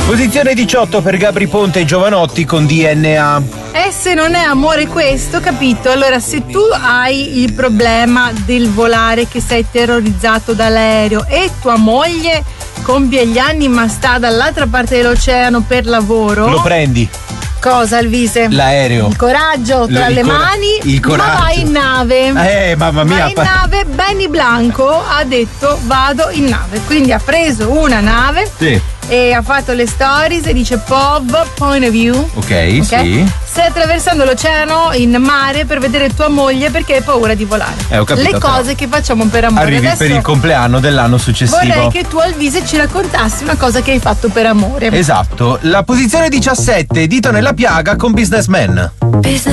Posizione 18 per Gabri Ponte e Giovanotti con DNA. Se non è amore questo, capito? Allora, se tu hai il problema del volare, che sei terrorizzato dall'aereo, e tua moglie compie gli anni ma sta dall'altra parte dell'oceano per lavoro, lo prendi. Cosa, Alvise? L'aereo. Il coraggio tra le mani. Il coraggio. Ma vai in nave. Mamma mia. Vai in nave. Benny Blanco ha detto vado in nave. Quindi ha preso una nave. Sì. E ha fatto le stories e dice POV, point of view. Ok, sì. Stai attraversando l'oceano in mare per vedere tua moglie perché hai paura di volare. Ho capito. Le cose che facciamo per amore. Arrivi adesso per il compleanno dell'anno successivo. Vorrei che tu, Alvise, ci raccontassi una cosa che hai fatto per amore. Esatto. La posizione 17, dito nella piaga con Businessman. Businessman.